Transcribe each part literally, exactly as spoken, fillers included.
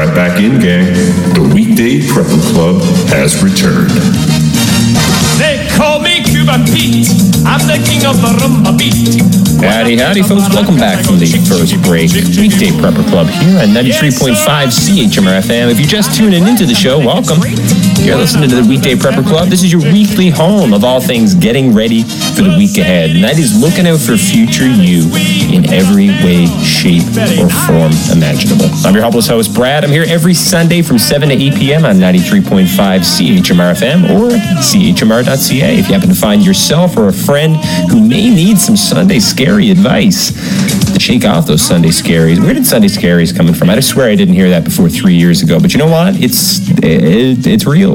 Strap back in, gang. The Weekday Prepper Club has returned. They call me Cuban Pete. I'm the king of the rumba beat. Howdy, howdy, folks. Welcome back from the first break. Weekday Prepper Club here on ninety-three point five C H M R F M. If you're just tuning into the show, welcome. You're listening to the Weekday Prepper Club. This is your weekly home of all things getting ready for the week ahead. And that is looking out for future you in every way, shape, or form imaginable. I'm your helpless host, Brad. I'm here every Sunday from seven to eight p.m. on ninety-three point five C H M R F M or C H M R dot C A if you happen to find yourself or a friend who may need some Sunday scary advice to shake off those Sunday scaries. Where did Sunday scaries coming from? I swear I didn't hear that before three years ago. But you know what? It's it, it's real.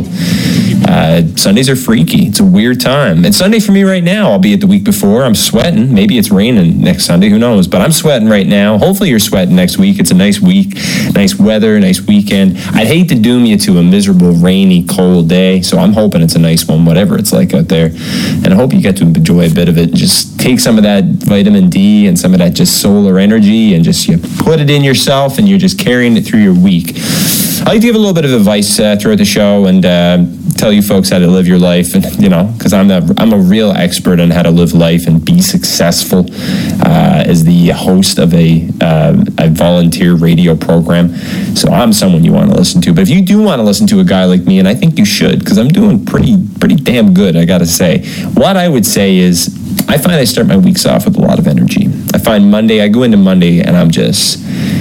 Uh, Sundays are freaky. It's a weird time. And Sunday for me right now, albeit the week before, I'm sweating. Maybe it's raining next Sunday. Who knows? But I'm sweating right now. Hopefully you're sweating next week. It's a nice week, nice weather, nice weekend. I'd hate to doom you to a miserable, rainy, cold day. So I'm hoping it's a nice one, whatever it's like out there. And I hope you get to enjoy a bit of it. Just take some of that vitamin D and some of that just solar energy and just you put it in yourself and you're just carrying it through your week. I like to give a little bit of advice uh, throughout the show and uh, tell you folks how to live your life, and you know, because I'm a I'm a real expert on how to live life and be successful uh, as the host of a uh, a volunteer radio program. So I'm someone you want to listen to. But if you do want to listen to a guy like me, and I think you should, because I'm doing pretty pretty damn good, I got to say. What I would say is, I find I start my weeks off with a lot of energy. I find Monday, I go into Monday, and I'm just.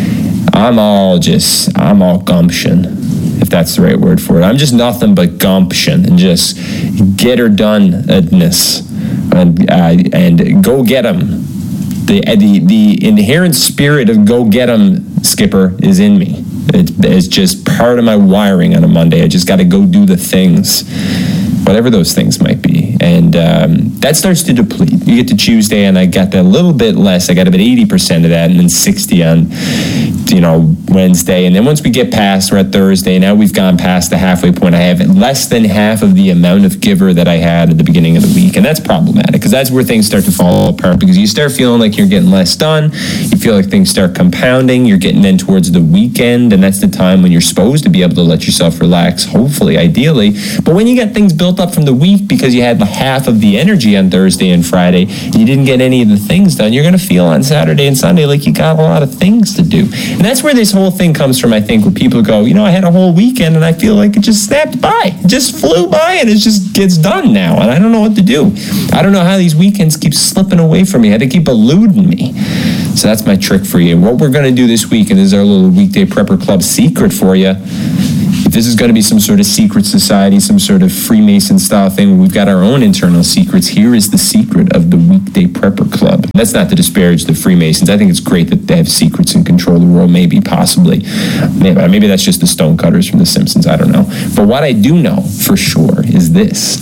I'm all just, I'm all gumption, if that's the right word for it. I'm just nothing but gumption and just get her done-ness and, uh, and go get 'em. The, the, the inherent spirit of go get 'em, Skipper, is in me. It, it's just part of my wiring on a Monday. I just got to go do the things, whatever those things might be. And um, that starts to deplete. You get to Tuesday, and I got that a little bit less. I got about eighty percent of that, and then sixty on, you know, Wednesday. And then once we get past, we're at Thursday. Now we've gone past the halfway point. I have less than half of the amount of giver that I had at the beginning of the week. And that's problematic, because that's where things start to fall apart, because you start feeling like you're getting less done. You feel like things start compounding. You're getting in towards the weekend, and that's the time when you're supposed to be able to let yourself relax, hopefully, ideally. But when you got things built up from the week because you had half of the energy on Thursday and Friday, and you didn't get any of the things done, you're going to feel on Saturday and Sunday like you got a lot of things to do. And that's where this whole thing comes from, I think, where people go, you know, I had a whole weekend and I feel like it just snapped by. It just flew by and it just gets done now. And I don't know what to do. I don't know how these weekends keep slipping away from me, how they keep eluding me. So that's my trick for you. What we're going to do this week, and this is our little Weekday Prepper Club secret for you. If this is going to be some sort of secret society, some sort of Freemason style thing where we've got our own internal secrets, here is the secret of the Weekday Prepper Club. That's not to disparage the Freemasons. I think it's great that they have secrets and control the world, maybe, possibly. Maybe, maybe that's just the Stonecutters from The Simpsons, I don't know. But what I do know for sure is this.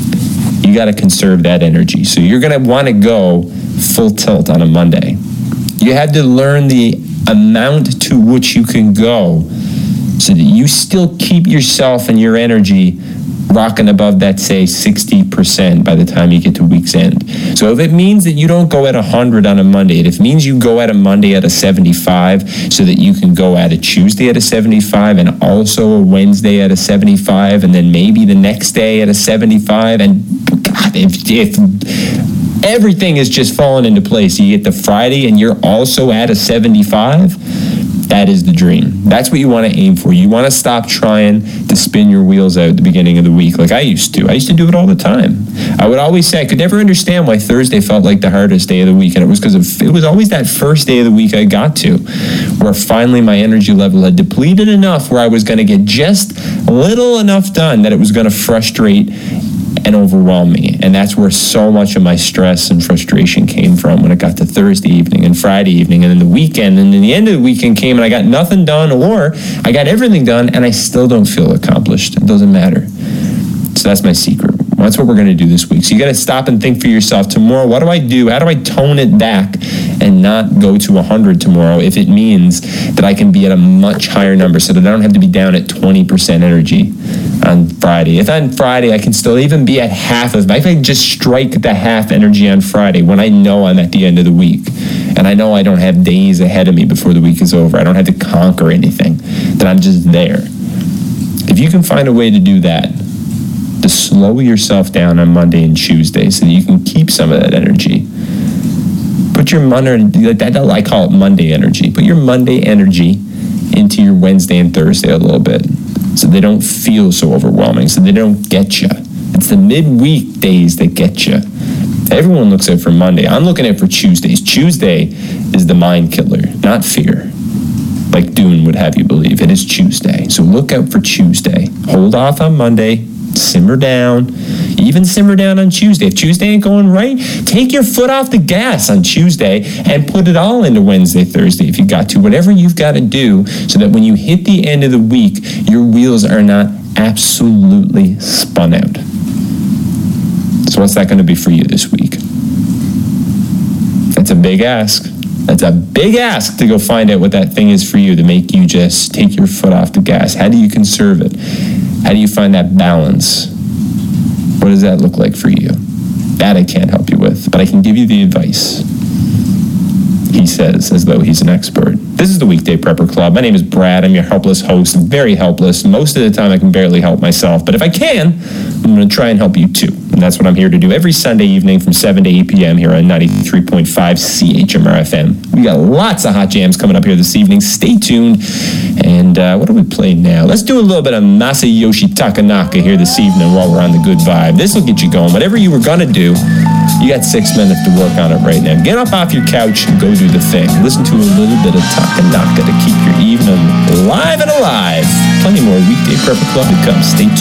You got to conserve that energy. So you're going to want to go full tilt on a Monday. You had to learn the amount to which you can go so that you still keep yourself and your energy rocking above that, say, sixty percent by the time you get to week's end. So if it means that you don't go at one hundred on a Monday, if it means you go at a Monday at a seventy-five so that you can go at a Tuesday at a seventy-five and also a Wednesday at a seventy-five and then maybe the next day at a seventy-five, and God, if, if everything is just falling into place, you get the Friday and you're also at a seventy-five, that is the dream. That's what you want to aim for. You want to stop trying to spin your wheels out at the beginning of the week like I used to. I used to do it all the time. I would always say I could never understand why Thursday felt like the hardest day of the week, and it was because of, it was always that first day of the week I got to where finally my energy level had depleted enough where I was going to get just a little enough done that it was going to frustrate and overwhelm me. And that's where so much of my stress and frustration came from when it got to Thursday evening and Friday evening and then the weekend. And then the end of the weekend came and I got nothing done, or I got everything done and I still don't feel accomplished. It doesn't matter. So that's my secret. That's what we're going to do this week. So you got to stop and think for yourself. Tomorrow, what do I do? How do I tone it back and not go to one hundred tomorrow if it means that I can be at a much higher number so that I don't have to be down at twenty percent energy on Friday? If on Friday I can still even be at half of, if I can just strike the half energy on Friday when I know I'm at the end of the week and I know I don't have days ahead of me before the week is over. I don't have to conquer anything, that I'm just there. If you can find a way to do that, to slow yourself down on Monday and Tuesday so that you can keep some of that energy. Put your Monday, I call it Monday energy. Put your Monday energy into your Wednesday and Thursday a little bit so they don't feel so overwhelming, so they don't get you. It's the midweek days that get you. Everyone looks at it for Monday. I'm looking at it for Tuesdays. Tuesday is the mind killer, not fear, like Dune would have you believe. It is Tuesday. So look out for Tuesday. Hold off on Monday. Simmer down. Even simmer down on Tuesday. If Tuesday ain't going right, take your foot off the gas on Tuesday and put it all into Wednesday, Thursday if you got to. Whatever you've got to do so that when you hit the end of the week, your wheels are not absolutely spun out. So what's that going to be for you this week? That's a big ask. That's a big ask to go find out what that thing is for you to make you just take your foot off the gas. How do you conserve it? How do you find that balance? What does that look like for you? That I can't help you with, but I can give you the advice. He says, as though he's an expert. This is the Weekday Prepper Club. My name is Brad. I'm your helpless host. I'm very helpless. Most of the time I can barely help myself, but if I can, I'm going to try and help you too. And that's what I'm here to do every Sunday evening from seven to eight p.m. here on ninety-three point five C H M R F M. We got lots of hot jams coming up here this evening. Stay tuned. And uh, what do we play now? Let's do a little bit of Masayoshi Takanaka here this evening while we're on the good vibe. This will get you going. Whatever you were going to do, you got six minutes to work on it right now. Get up off your couch and go do the thing. Listen to a little bit of Takanaka to keep your evening live and alive. Plenty more Weekday Prepper Club to come. Stay tuned.